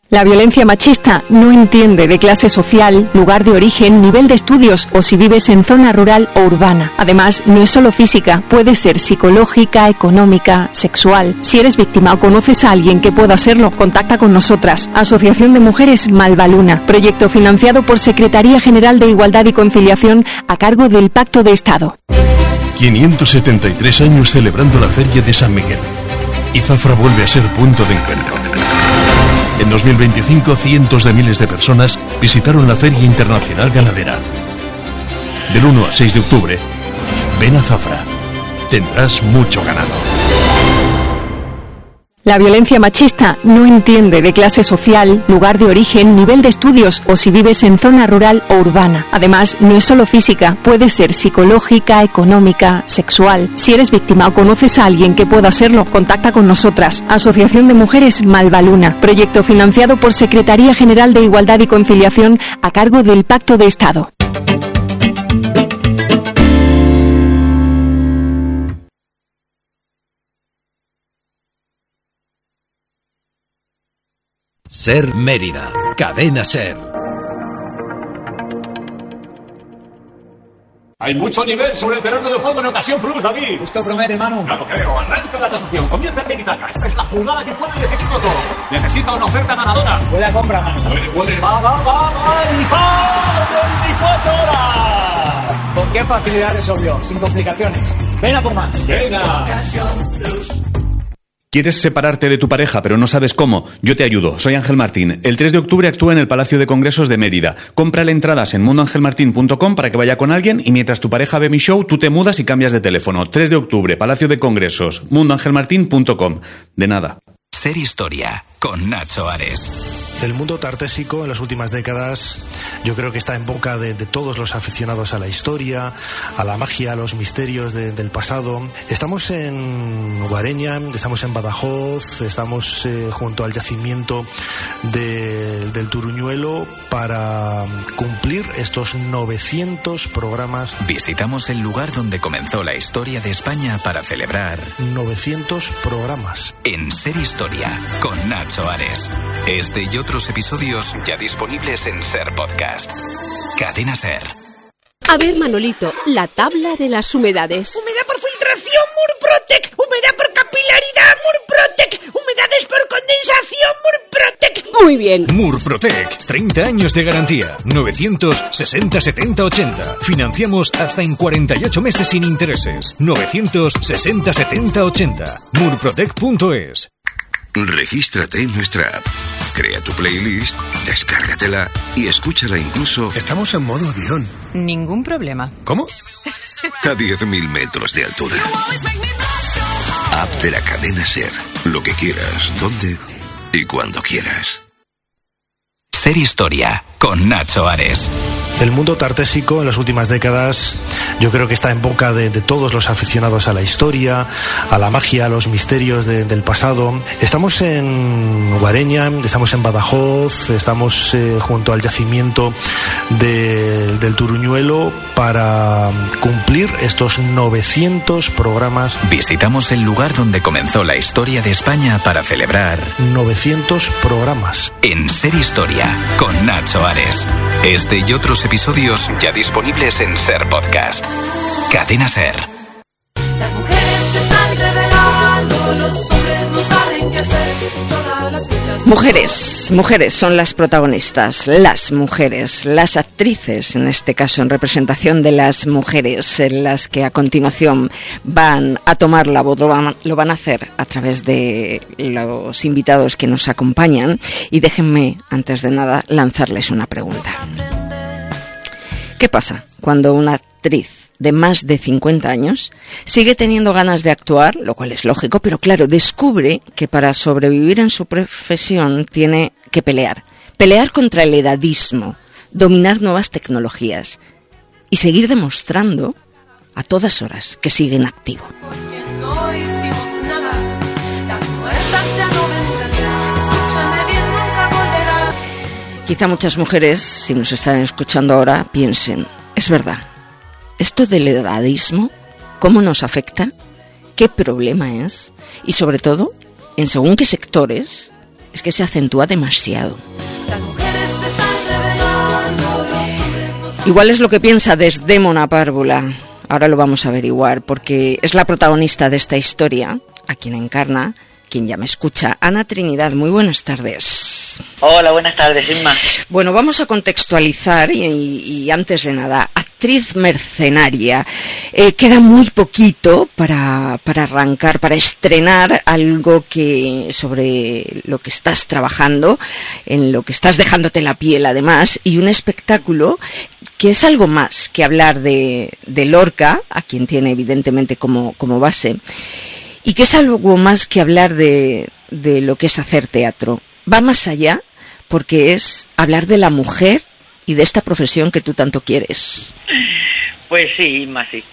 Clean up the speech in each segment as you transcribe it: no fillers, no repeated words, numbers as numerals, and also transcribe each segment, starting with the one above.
La violencia machista no entiende de clase social, lugar de origen, nivel de estudios o si vives en zona rural o urbana. Además, no es solo física, puede ser psicológica, económica, sexual. Si eres víctima o conoces a alguien que pueda serlo, contacta con nosotras. Asociación de Mujeres Malvaluna. Proyecto financiado por Secretaría General de Igualdad y Conciliación a cargo del Pacto de Estado. 573 años celebrando la Feria de San Miguel. Y Zafra vuelve a ser punto de encuentro. En 2025, cientos de miles de personas visitaron la Feria Internacional Ganadera. Del 1 al 6 de octubre, ven a Zafra. Tendrás mucho ganado. La violencia machista no entiende de clase social, lugar de origen, nivel de estudios o si vives en zona rural o urbana. Además, no es solo física, puede ser psicológica, económica, sexual. Si eres víctima o conoces a alguien que pueda serlo, contacta con nosotras. Asociación de Mujeres Malvaluna. Proyecto financiado por Secretaría General de Igualdad y Conciliación a cargo del Pacto de Estado. Ser Mérida, Cadena Ser. Hay mucho nivel sobre el terreno de juego en ocasión plus, David. Esto promete, Manu. Claro, creo. Arranca la transacción. Comienza el Tiki-Taka. Esta es la jugada que puede decidirlo todo. Necesita una oferta ganadora. Huele a compra, Manu. Huele. Va. ¡Y 24 horas! ¿Con qué facilidad resolvió? Sin complicaciones. Ven a por más. Venga. ¿Quieres separarte de tu pareja pero no sabes cómo? Yo te ayudo. Soy Ángel Martín. El 3 de octubre actúa en el Palacio de Congresos de Mérida. Cómprale entradas en mundoangelmartin.com para que vaya con alguien y mientras tu pareja ve mi show, tú te mudas y cambias de teléfono. 3 de octubre, Palacio de Congresos, mundoangelmartin.com. De nada. Ser Historia, con Nacho Ares. El mundo tartésico en las últimas décadas yo creo que está en boca de todos los aficionados a la historia, a la magia, a los misterios del pasado. Estamos en Guareña, estamos en Badajoz, estamos junto al yacimiento del Turuñuelo para cumplir estos 900 programas. Visitamos el lugar donde comenzó la historia de España para celebrar 900 programas. En Ser Historia, con Nacho Ares. Este y otros episodios ya disponibles en Ser Podcast. Cadena Ser. A ver, Manolito, la tabla de las humedades. Humedad por filtración, Murprotec. Humedad por capilaridad, Murprotec. Humedades por condensación, Murprotec. Muy bien. Murprotec, 30 años de garantía. 960 70 80. Financiamos hasta en 48 meses sin intereses. 960 70 80. Murprotec.es. Regístrate en nuestra app. Crea tu playlist, descárgatela y escúchala incluso... Estamos en modo avión. Ningún problema. ¿Cómo? A 10.000 metros de altura. App de la cadena Ser. Lo que quieras, donde y cuando quieras. Ser Historia, con Nacho Ares. El mundo tartésico en las últimas décadas yo creo que está en boca de todos los aficionados a la historia, a la magia, a los misterios del pasado. Estamos en Guareña, estamos en Badajoz, estamos junto al yacimiento del Turuñuelo para cumplir estos 900 programas. Visitamos el lugar donde comenzó la historia de España para celebrar 900 programas. En Ser Historia, con Nacho Ares. Este y otros episodios ya disponibles en Ser Podcast. Cadena Ser. Las mujeres se están revelando, los hombres no saben qué hacer. Todas las fechas... Mujeres son las protagonistas, las mujeres, las actrices, en este caso en representación de las mujeres, en las que a continuación van a tomar la voz, lo van a hacer a través de los invitados que nos acompañan. Y déjenme, antes de nada, lanzarles una pregunta. ¿Qué pasa cuando una actriz de más de 50 años sigue teniendo ganas de actuar, lo cual es lógico, pero claro, descubre que para sobrevivir en su profesión tiene que pelear contra el edadismo, dominar nuevas tecnologías y seguir demostrando a todas horas que sigue en activo? Quizá muchas mujeres, si nos están escuchando ahora, piensen, es verdad, esto del edadismo, ¿cómo nos afecta? ¿Qué problema es? Y sobre todo, en según qué sectores, es que se acentúa demasiado. Las mujeres se están revelando, los hombres no saben. Igual es lo que piensa Desdémona Párvula. Ahora lo vamos a averiguar, porque es la protagonista de esta historia, a quien encarna, quien ya me escucha, Ana Trinidad. Muy buenas tardes. Hola, buenas tardes, Inma. Bueno, vamos a contextualizar y antes de nada, actriz mercenaria. Queda muy poquito para arrancar, para estrenar algo sobre lo que estás trabajando, en lo que estás dejándote la piel además, y un espectáculo que es algo más que hablar de Lorca, a quien tiene evidentemente como base, y que es algo más que hablar de lo que es hacer teatro. Va más allá, porque es hablar de la mujer y de esta profesión que tú tanto quieres. Pues sí, más sí.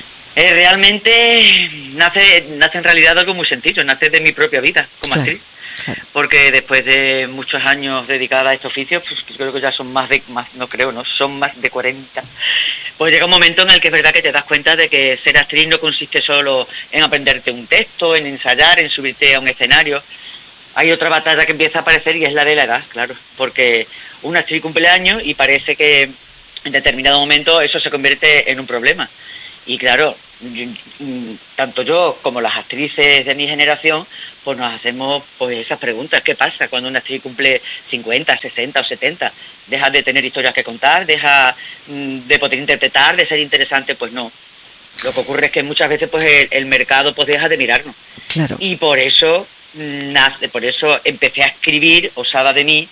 Realmente nace en realidad algo muy sencillo, nace de mi propia vida como actriz. Claro. Porque después de muchos años dedicada a este oficio, pues creo que ya son son más de 40. Pues llega un momento en el que es verdad que te das cuenta de que ser actriz no consiste solo en aprenderte un texto, en ensayar, en subirte a un escenario. Hay otra batalla que empieza a aparecer y es la de la edad, claro, porque una actriz cumple años y parece que en determinado momento eso se convierte en un problema. Y claro, tanto yo como las actrices de mi generación, pues nos hacemos pues esas preguntas. ¿Qué pasa cuando una actriz cumple 50, 60 o 70? ¿Deja de tener historias que contar? ¿Deja de poder interpretar? ¿De ser interesante? Pues no. Lo que ocurre es que muchas veces pues el mercado pues deja de mirarnos. Claro. Y por eso empecé a escribir, osada de mí,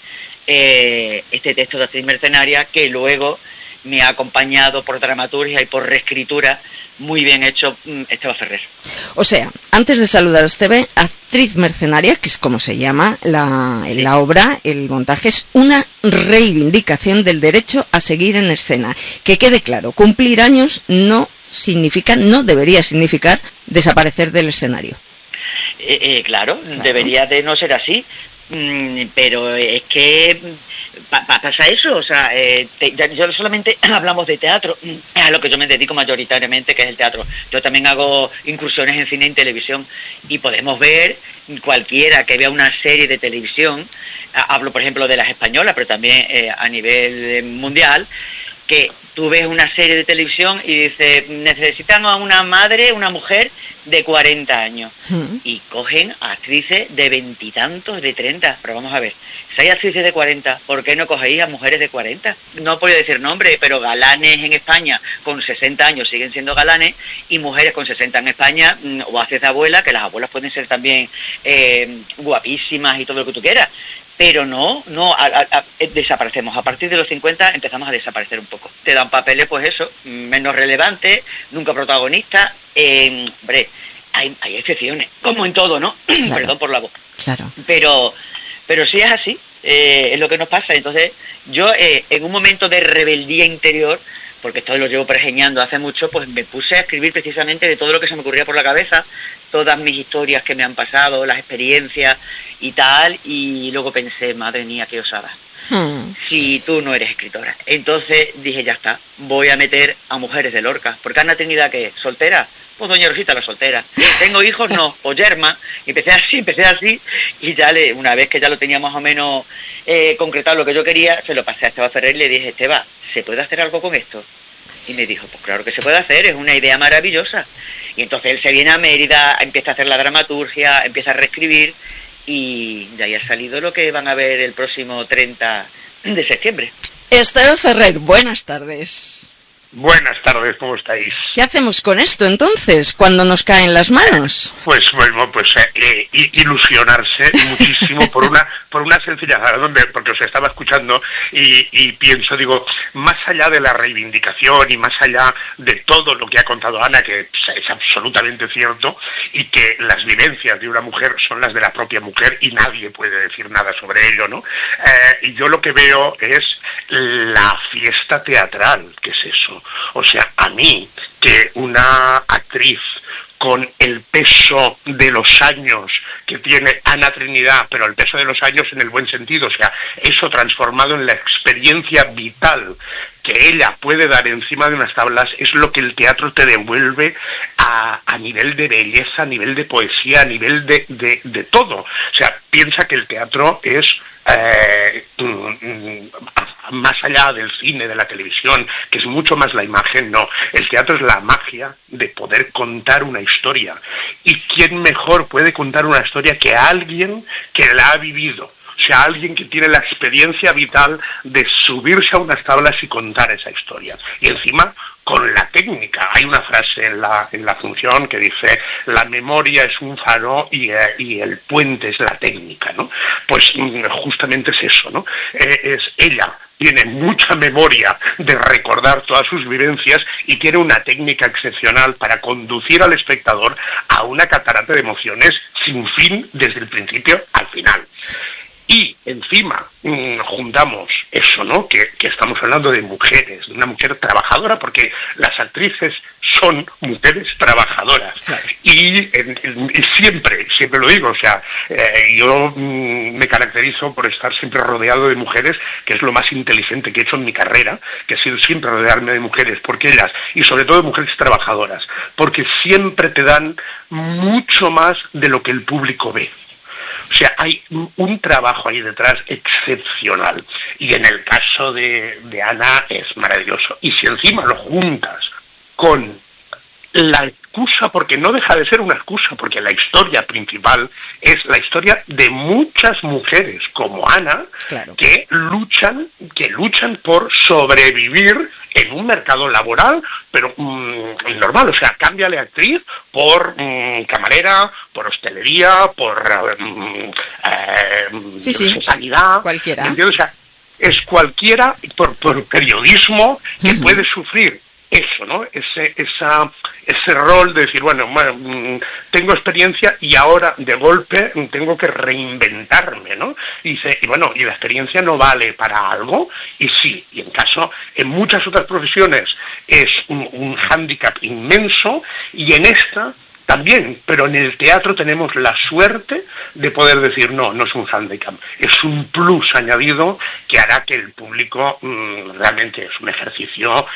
este texto de actriz mercenaria, que luego me ha acompañado por dramaturgia y por reescritura, muy bien hecho, Esteba Ferrer. O sea, antes de saludar a Estebe, actriz mercenaria, que es como se llama la obra, el montaje, es una reivindicación del derecho a seguir en escena. Que quede claro, cumplir años no debería significar desaparecer del escenario. Claro, debería de no ser así, pero es que pasa eso, o sea, yo solamente hablamos de teatro, a lo que yo me dedico mayoritariamente, que es el teatro. Yo también hago incursiones en cine y en televisión, y podemos ver, cualquiera que vea una serie de televisión, hablo por ejemplo de las españolas, pero también a nivel mundial, que tú ves una serie de televisión y dices, necesitan a una mujer de 40 años. Y cogen a actrices de 20 y tantos, de 30. Pero vamos a ver, si hay actrices de 40, ¿por qué no cogéis a mujeres de 40? No podía decir nombre, pero galanes en España con 60 años siguen siendo galanes, y mujeres con 60 en España, o haces de abuela, que las abuelas pueden ser también guapísimas y todo lo que tú quieras. Pero no, desaparecemos. A partir de los 50 empezamos a desaparecer un poco. Te dan papeles, pues eso, menos relevantes, nunca protagonistas. Hombre, hay excepciones, como en todo, ¿no? Claro. Perdón por la voz. Claro. Pero sí es así, es lo que nos pasa. Entonces, yo en un momento de rebeldía interior, porque esto lo llevo pergeñando hace mucho, pues me puse a escribir precisamente de todo lo que se me ocurría por la cabeza, todas mis historias que me han pasado, las experiencias y tal, y luego pensé, madre mía, qué osada. Si tú no eres escritora. Entonces dije, ya está, voy a meter a mujeres de Lorca. Porque Ana Trinidad, ¿qué? ¿Soltera? Pues doña Rosita la soltera. ¿Tengo hijos? No. O yerma. Empecé así, y ya una vez que ya lo tenía más o menos concretado lo que yo quería, se lo pasé a Esteba Ferrer y le dije, Esteba, ¿se puede hacer algo con esto? Y me dijo, pues claro que se puede hacer, es una idea maravillosa. Y entonces él se viene a Mérida, empieza a hacer la dramaturgia, empieza a reescribir, y de ahí ha salido lo que van a ver el próximo 30 de septiembre. Esteba Ferrer, buenas tardes. Buenas tardes, ¿cómo estáis? ¿Qué hacemos con esto entonces, cuando nos caen las manos? Pues bueno, ilusionarse muchísimo por una sencilla razón, porque os estaba escuchando y pienso, digo, más allá de la reivindicación y más allá de todo lo que ha contado Ana, que es absolutamente cierto, y que las vivencias de una mujer son las de la propia mujer y nadie puede decir nada sobre ello, ¿no? Y yo lo que veo es la fiesta teatral, ¿qué es eso? O sea, a mí, que una actriz con el peso de los años que tiene Ana Trinidad, pero el peso de los años en el buen sentido, o sea, eso transformado en la experiencia vital que ella puede dar encima de unas tablas, es lo que el teatro te devuelve a nivel de belleza, a nivel de poesía, a nivel de todo. O sea, piensa que el teatro es más allá del cine, de la televisión, que es mucho más la imagen. No, el teatro es la magia de poder contar una historia. ¿Y quién mejor puede contar una historia que alguien que la ha vivido? O sea, alguien que tiene la experiencia vital de subirse a unas tablas y contar esa historia. Y encima, con la técnica. Hay una frase en la función que dice: la memoria es un faro y el puente es la técnica, ¿no? Pues justamente es eso, ¿no? Ella tiene mucha memoria de recordar todas sus vivencias y tiene una técnica excepcional para conducir al espectador a una catarata de emociones sin fin desde el principio al final. Y encima juntamos eso, ¿no? Que estamos hablando de mujeres, de una mujer trabajadora, porque las actrices son mujeres trabajadoras. Claro. Y siempre lo digo, o sea, yo me caracterizo por estar siempre rodeado de mujeres, que es lo más inteligente que he hecho en mi carrera, que ha sido siempre rodearme de mujeres, porque ellas, y sobre todo de mujeres trabajadoras, porque siempre te dan mucho más de lo que el público ve. O sea, hay un trabajo ahí detrás excepcional. Y en el caso de Ana es maravilloso. Y si encima lo juntas con la excusa, porque no deja de ser una excusa, porque la historia principal es la historia de muchas mujeres como Ana, claro, que luchan por sobrevivir en un mercado laboral, pero normal, o sea, cámbiale actriz por camarera, por hostelería, por sanidad, cualquiera. ¿Entiendes? O sea, es cualquiera por periodismo que puede sufrir eso, ¿no? Ese rol de decir, bueno, tengo experiencia y ahora de golpe tengo que reinventarme, ¿no? Y la experiencia no vale para algo, y sí, y en muchas otras profesiones es un hándicap inmenso, y en esta también, pero en el teatro tenemos la suerte de poder decir no es un hándicap, es un plus añadido que hará que el público realmente es un ejercicio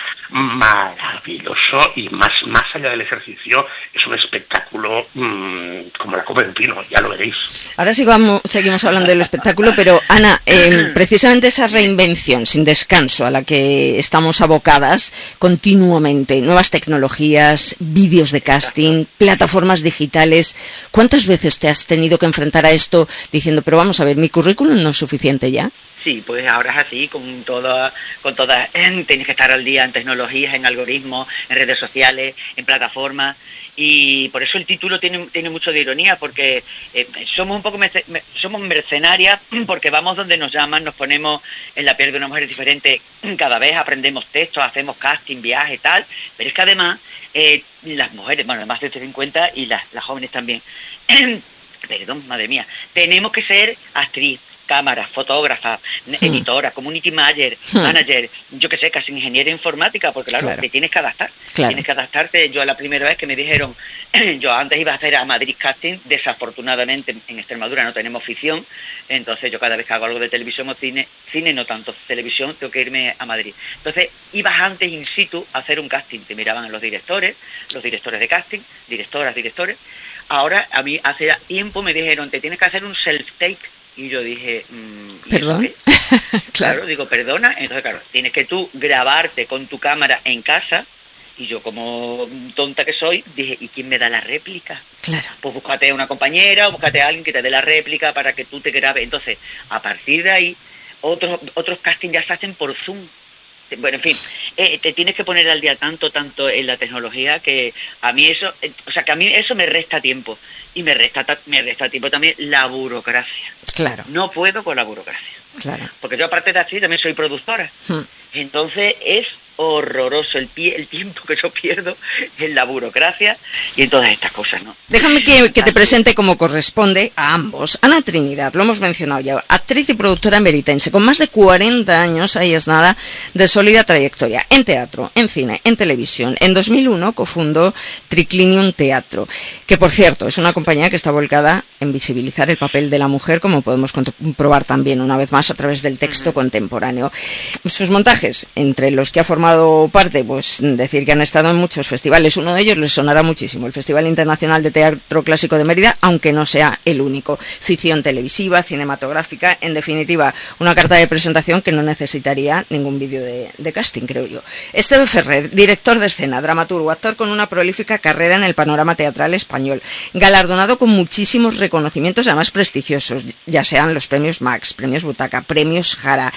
maravilloso, y más allá del ejercicio es un espectáculo como la copa de un pino, ya lo veréis. Ahora seguimos hablando del espectáculo, pero Ana, precisamente esa reinvención sin descanso a la que estamos abocadas continuamente, nuevas tecnologías, vídeos de casting, plataformas digitales, ¿cuántas veces te has tenido que enfrentar a esto diciendo, pero vamos a ver, mi currículum no es suficiente ya? Sí, pues ahora es así, con todas, tienes que estar al día en tecnologías, en algoritmos, en redes sociales, en plataformas, y por eso el título tiene mucho de ironía, porque somos un poco somos mercenarias, porque vamos donde nos llaman, nos ponemos en la piel de una mujer diferente cada vez, aprendemos textos, hacemos casting, viaje, tal, pero es que además las mujeres, bueno, más de 50 y las jóvenes también, perdón, madre mía, tenemos que ser actriz, cámara, fotógrafa, editora, community manager, yo que sé, casi ingeniera informática, porque claro, te tienes que adaptar. Claro. Tienes que adaptarte. Yo la primera vez que me dijeron, yo antes iba a hacer a Madrid Casting, desafortunadamente en Extremadura no tenemos ficción, entonces yo cada vez que hago algo de televisión o cine no tanto, televisión, tengo que irme a Madrid. Entonces ibas antes in situ a hacer un casting, te miraban los directores de casting, directores. Ahora, a mí hace tiempo me dijeron, te tienes que hacer un self-tape. Y yo dije, ¿perdón? Claro, digo, perdona. Entonces, claro, tienes que tú grabarte con tu cámara en casa. Y yo, como tonta que soy, dije, ¿y quién me da la réplica? Claro. Pues búscate a una compañera o búscate a alguien que te dé la réplica para que tú te grabes. Entonces, a partir de ahí, otros castings ya se hacen por Zoom. Bueno, en fin, te tienes que poner al día tanto en la tecnología que a mí eso me resta tiempo, y me resta tiempo también la burocracia. Claro. No puedo con la burocracia. Claro. Porque yo, aparte de así, también soy productora. Entonces es horroroso el tiempo que yo pierdo en la burocracia y en todas estas cosas, ¿no? Déjame que te presente como corresponde a ambos. Ana Trinidad, lo hemos mencionado ya, actriz y productora emeritense, con más de 40 años, ahí es nada, de sólida trayectoria en teatro, en cine, en televisión. En 2001 cofundó Triclinium Teatro, que por cierto es una compañía que está volcada en visibilizar el papel de la mujer, como podemos comprobar también una vez más a través del texto contemporáneo. Sus montajes, entre los que ha formado parte, pues decir que han estado en muchos festivales. Uno de ellos les sonará muchísimo, el Festival Internacional de Teatro Clásico de Mérida, aunque no sea el único. Ficción televisiva, cinematográfica, en definitiva, una carta de presentación que no necesitaría ningún vídeo de casting, creo yo. Esteve Ferrer, director de escena, dramaturgo, actor con una prolífica carrera en el panorama teatral español, galardonado con muchísimos reconocimientos, además prestigiosos, ya sean los premios Max, premios Butaca, premios Jara.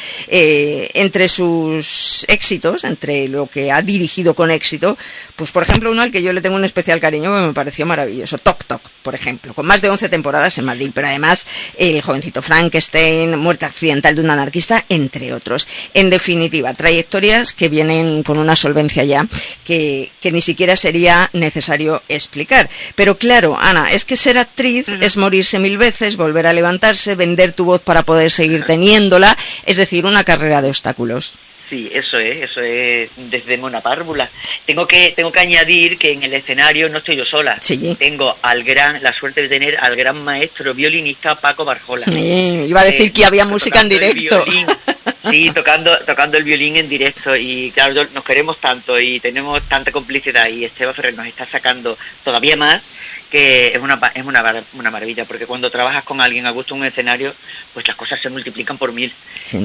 Entre sus éxitos, entre lo que ha dirigido con éxito, pues por ejemplo uno al que yo le tengo un especial cariño, que me pareció maravilloso, Toc Toc, por ejemplo, con más de 11 temporadas en Madrid, pero además El jovencito Frankenstein, Muerte accidental de un anarquista, entre otros. En definitiva, trayectorias que vienen con una solvencia ya que ni siquiera sería necesario explicar. Pero claro, Ana, es que ser actriz es morirse 1000 veces, volver a levantarse, vender tu voz para poder seguir teniéndola, es decir, una carrera de obstáculos. Sí, eso es desde Monapárbula. Tengo que añadir que en el escenario no estoy yo sola. Sí. Tengo la suerte de tener al gran maestro violinista Paco Barjola. Iba a decir que había música en directo. Sí, tocando el violín en directo, y claro, nos queremos tanto y tenemos tanta complicidad, y Esteve Ferrer nos está sacando todavía más, que es una maravilla, porque cuando trabajas con alguien a gusto en un escenario, pues las cosas se multiplican por 1000.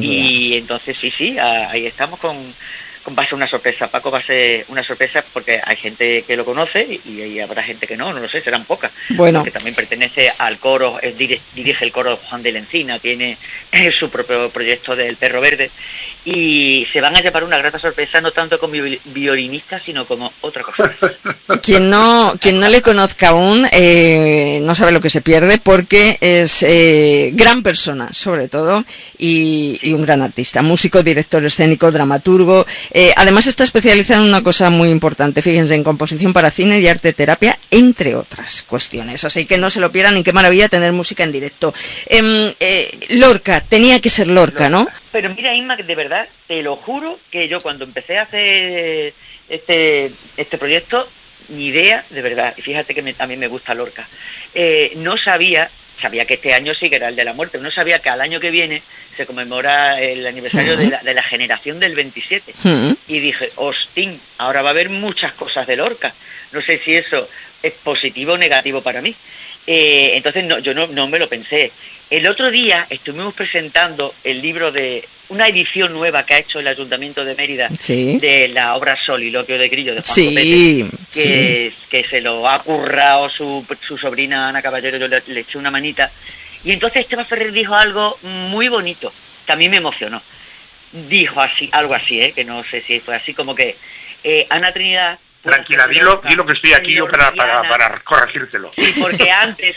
Y entonces sí, ahí estamos va a ser una sorpresa. Paco va a ser una sorpresa porque hay gente que lo conoce y habrá gente que no lo sé, serán pocas. Bueno. Porque también pertenece al coro, dirige el coro Juan de la Encina, tiene su propio proyecto del Perro Verde, y se van a llevar una grata sorpresa, no tanto como violinista, sino como otra cosa. Quien no le conozca aún no sabe lo que se pierde, porque es gran persona, sobre todo, y un gran artista, músico, director escénico, dramaturgo. Además está especializado en una cosa muy importante, fíjense, en composición para cine y arte terapia, entre otras cuestiones. Así que no se lo pierdan, y qué maravilla tener música en directo. Lorca, tenía que ser Lorca, ¿no? Pero mira, Inma, de verdad, te lo juro que yo cuando empecé a hacer este proyecto, ni idea, de verdad, y fíjate que a mí me gusta Lorca, no sabía que este año sí que era el de la muerte, no sabía que al año que viene se conmemora el aniversario de la generación del 27, y dije, hostín, ahora va a haber muchas cosas de Lorca, no sé si eso es positivo o negativo para mí. Entonces yo no me lo pensé. El otro día estuvimos presentando el libro de una edición nueva que ha hecho el Ayuntamiento de Mérida, de la obra Soliloquio de Grillo de Juan Copete, que se lo ha currado su sobrina Ana Caballero, yo le eché una manita, y entonces Esteve Ferrer dijo algo muy bonito, que a mí me emocionó. Dijo algo así, que no sé si fue así, como que Ana Trinidad... Tranquila, dilo que estoy aquí yo para corregírtelo. Sí, porque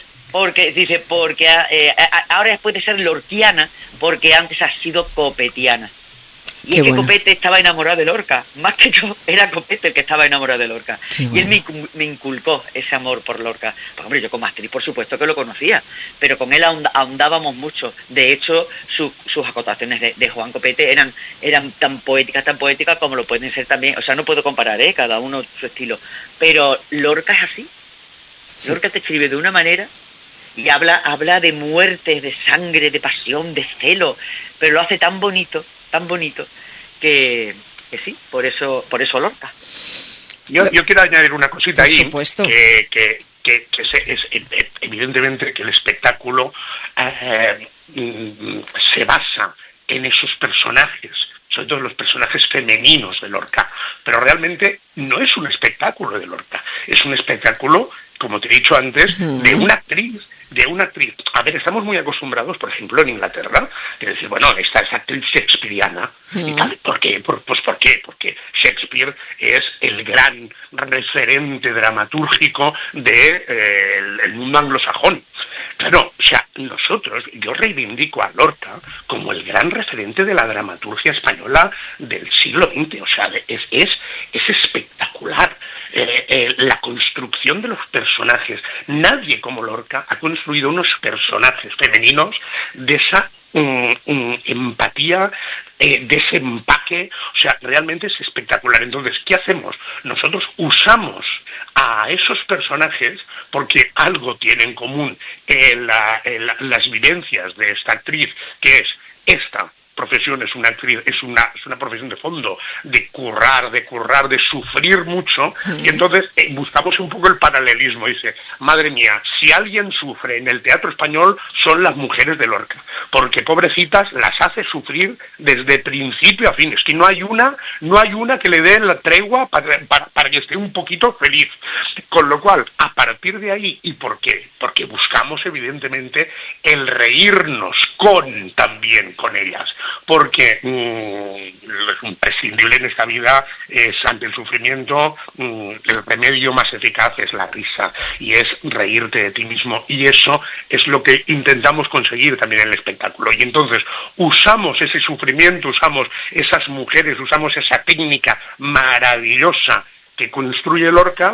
ahora puede ser lorquiana, porque antes ha sido copetiana. Y es que Copete estaba enamorado de Lorca, más que yo, era Copete el que estaba enamorado de Lorca. Y él me inculcó ese amor por Lorca. Pues, hombre, yo como actriz, por supuesto que lo conocía, pero con él ahondábamos mucho. De hecho, sus acotaciones de Juan Copete eran tan poéticas como lo pueden ser también. O sea, no puedo comparar, cada uno su estilo. Pero Lorca es así. Lorca te escribe de una manera y habla de muerte, de sangre, de pasión, de celo, pero lo hace tan bonito que sí, por eso Lorca. Yo quiero añadir una cosita ahí, supuesto. que es evidentemente que el espectáculo se basa en esos personajes, sobre todo los personajes femeninos de Lorca, pero realmente no es un espectáculo de Lorca, es un espectáculo, como te he dicho antes, de una actriz de una actriz. A ver, estamos muy acostumbrados, por ejemplo, en Inglaterra, de decir, bueno, esta es actriz shakespeariana. ¿Y tal? ¿Por qué? Pues ¿por qué? Porque Shakespeare es el gran referente dramatúrgico del mundo anglosajón. Claro, o sea, yo reivindico a Lorca como el gran referente de la dramaturgia española del siglo XX. O sea, es espectacular. La construcción de los personajes. Nadie como Lorca ha construido unos personajes femeninos de esa empatía, de ese empaque. O sea, realmente es espectacular. Entonces, ¿qué hacemos? Nosotros usamos a esos personajes porque algo tienen en común las vivencias de esta actriz, que es esta profesión, es una profesión de fondo, de currar, de sufrir mucho, y entonces buscamos un poco el paralelismo. Dice, madre mía, si alguien sufre en el teatro español son las mujeres de Lorca, porque pobrecitas las hace sufrir desde principio a fin. Es que no hay una que le dé la tregua para que esté un poquito feliz. Con lo cual, a partir de ahí, ¿y por qué? Porque buscamos evidentemente el reírnos también con ellas. Porque lo imprescindible en esta vida es, ante el sufrimiento, el remedio más eficaz es la risa, y es reírte de ti mismo, y eso es lo que intentamos conseguir también en el espectáculo. Y entonces usamos ese sufrimiento, usamos esas mujeres, usamos esa técnica maravillosa que construye Lorca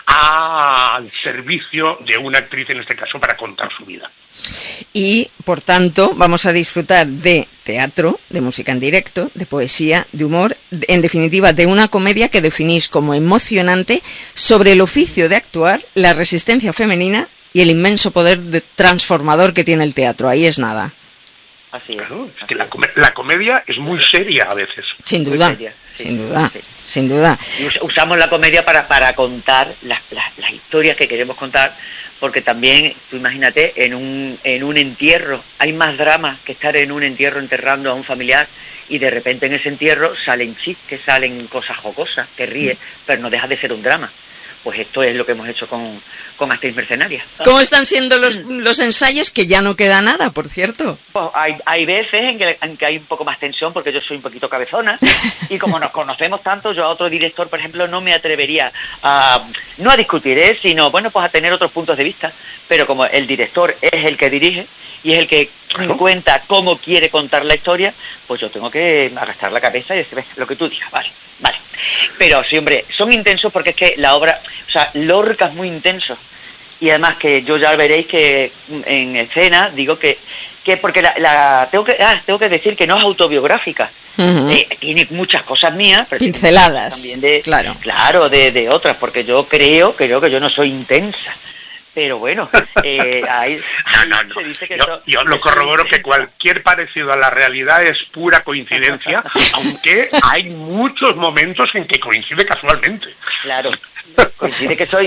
al servicio de una actriz, en este caso, para contar su vida. Y, por tanto, vamos a disfrutar de teatro, de música en directo, de poesía, de humor, en definitiva, de una comedia que definís como emocionante sobre el oficio de actuar, la resistencia femenina y el inmenso poder transformador que tiene el teatro. Ahí es nada. Así es. Claro, es que la comedia es muy seria a veces. Sin duda, seria, sí, sin duda, sí. Sin duda. Y usamos la comedia para contar las historias que queremos contar, porque también, tú imagínate, en un entierro hay más drama que estar en un entierro enterrando a un familiar, y de repente en ese entierro salen chistes, salen cosas jocosas, te ríes, pero no deja de ser un drama. Pues esto es lo que hemos hecho con Actriz Mercenaria. ¿Cómo están siendo los ensayos? Que ya no queda nada, por cierto. Pues hay veces en que hay un poco más tensión, porque yo soy un poquito cabezona, y como nos conocemos tanto, yo a otro director, por ejemplo, no me atrevería no a discutir, sino, bueno, pues a tener otros puntos de vista. Pero como el director es el que dirige y es el que cuenta cómo quiere contar la historia, pues yo tengo que agachar la cabeza y decir, lo que tú digas, vale. Pero sí, hombre, son intensos porque es que la obra, o sea, Lorca es muy intenso, y además que yo ya veréis que en escena digo que porque tengo que decir que no es autobiográfica. Tiene muchas cosas mías, pero pinceladas también de otras, porque yo creo que yo no soy intensa. Pero bueno, ahí no. Se dice que yo lo corroboro, que cualquier parecido a la realidad es pura coincidencia, aunque hay muchos momentos en que coincide casualmente. Claro, coincide que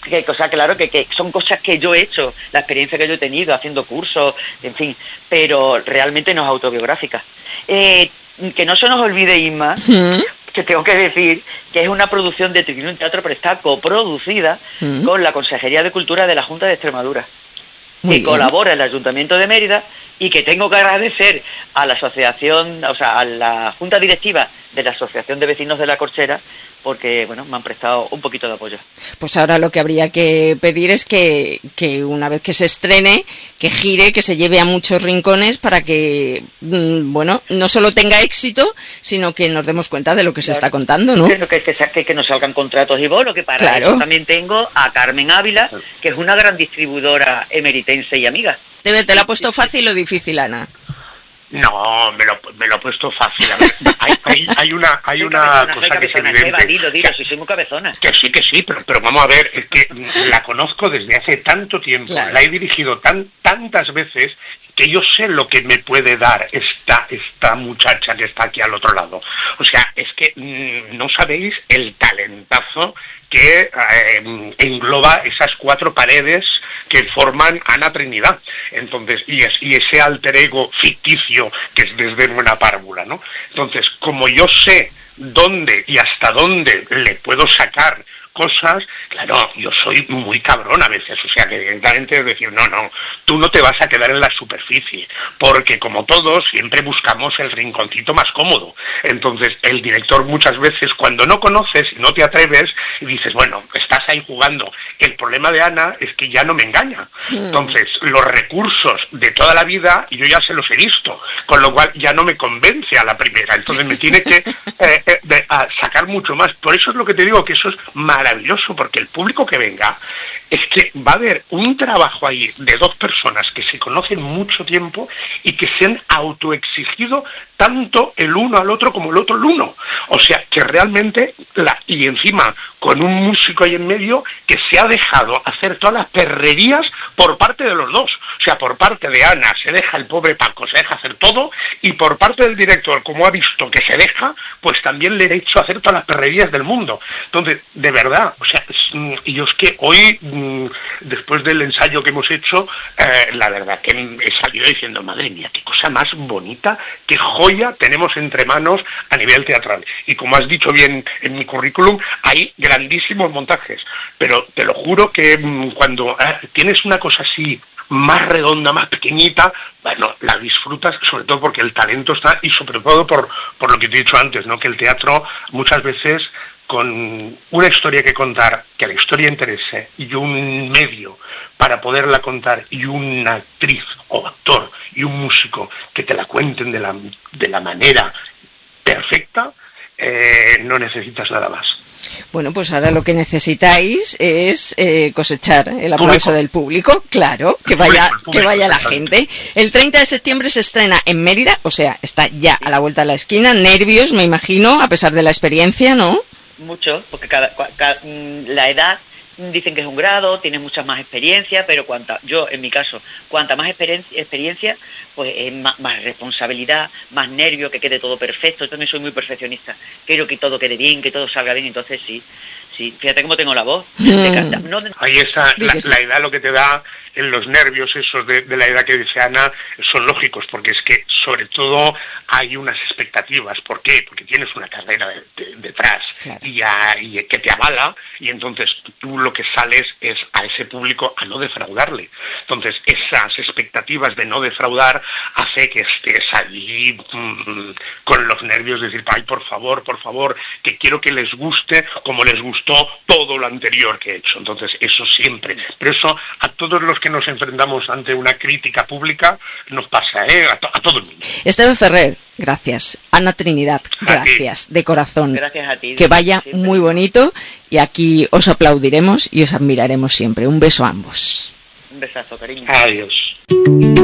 son cosas que yo he hecho, la experiencia que yo he tenido haciendo cursos, en fin, pero realmente no es autobiográfica. Que no se nos olvide, Inma, que tengo que decir que es una producción de Tribunal Teatro, pero está coproducida con la Consejería de Cultura de la Junta de Extremadura, que colabora el Ayuntamiento de Mérida, y que tengo que agradecer a la asociación, o sea, a la Junta Directiva de la Asociación de Vecinos de la Corchera, porque, bueno, me han prestado un poquito de apoyo. Pues ahora lo que habría que pedir es que una vez que se estrene, que gire, que se lleve a muchos rincones para que, bueno, no solo tenga éxito, sino que nos demos cuenta de lo que se está contando, ¿no? Que nos salgan contratos y bonos, que para eso también tengo a Carmen Ávila, que es una gran distribuidora emeritense y amiga. ¿Te lo ha puesto fácil o difícil, Ana? No, me lo he puesto fácil. A ver, hay una cosa que es evidente. Dilo, si soy muy cabezona. Que sí, pero vamos a ver, es que la conozco desde hace tanto tiempo, la he dirigido tantas veces, que yo sé lo que me puede dar esta muchacha que está aquí al otro lado. O sea, es que no sabéis el talentazo que engloba esas 4 paredes que forman Ana Trinidad. Entonces, y ese alter ego ficticio que es Desdémona Párvula, ¿no? Entonces, como yo sé dónde y hasta dónde le puedo sacar cosas. Claro, yo soy muy cabrón a veces, o sea, que directamente es decir, no, tú no te vas a quedar en la superficie, porque como todos, siempre buscamos el rinconcito más cómodo. Entonces, el director muchas veces, cuando no conoces y no te atreves, y dices, bueno, estás ahí jugando. El problema de Ana es que ya no me engaña. Entonces, los recursos de toda la vida, yo ya se los he visto, con lo cual ya no me convence a la primera. Entonces, me tiene que sacar mucho más. Por eso es lo que te digo, que eso es maravilloso, porque el público que venga, es que va a haber un trabajo ahí de dos personas que se conocen mucho tiempo y que se han autoexigido tanto el uno al otro como el otro al uno. O sea, que realmente, y encima con un músico ahí en medio que se ha dejado hacer todas las perrerías por parte de los dos. O sea, por parte de Ana se deja el pobre Paco, se deja hacer todo, y por parte del director, como ha visto que se deja, pues también le he hecho hacer todas las perrerías del mundo. Entonces, de verdad, o sea, y yo es que hoy, después del ensayo que hemos hecho, la verdad que he salido diciendo, madre mía, qué cosa más bonita, qué joya tenemos entre manos a nivel teatral. Y como has dicho bien en mi currículum, hay grandísimos montajes, pero te lo juro que cuando tienes una cosa así, más redonda, más pequeñita, bueno, la disfrutas, sobre todo porque el talento está, y sobre todo por lo que te he dicho antes, ¿no? Que el teatro muchas veces, con una historia que contar, que la historia interese, y un medio para poderla contar, y una actriz o actor y un músico que te la cuenten de la manera perfecta, no necesitas nada más. Bueno, pues ahora lo que necesitáis es cosechar el aplauso del público, claro, que vaya la gente. El 30 de septiembre se estrena en Mérida, o sea, está ya a la vuelta de la esquina. Nervios, me imagino, a pesar de la experiencia, ¿no? Mucho, porque la edad dicen que es un grado, tiene mucha más experiencia, pero yo en mi caso, cuanta más experiencia, pues es más responsabilidad, más nervio, que quede todo perfecto. Yo también soy muy perfeccionista, quiero que todo quede bien, que todo salga bien, entonces sí, fíjate cómo tengo la voz. Ahí está, la edad lo que te da, en los nervios esos de la edad que dice Ana, son lógicos, porque es que sobre todo hay unas expectativas. ¿Por qué? Porque tienes una carrera detrás, claro, y que te avala, y entonces tú lo que sales es a ese público a no defraudarle. Entonces esas expectativas de no defraudar hace que estés allí con los nervios de decir, ay, por favor, que quiero que les guste como les gustó todo lo anterior que he hecho. Entonces eso siempre, pero eso a todos los que nos enfrentamos ante una crítica pública nos pasa, a todo el mundo. Esteban Ferrer, gracias. Ana Trinidad, gracias, de corazón. Gracias a ti. Que vaya muy bonito, y aquí os aplaudiremos y os admiraremos siempre. Un beso a ambos. Un besazo, cariño. Adiós.